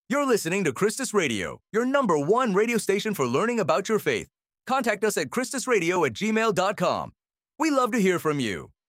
You're listening to Christus Radio, your #1 radio station for learning about your faith. Contact us at christusradio@gmail.com. We love to hear from you.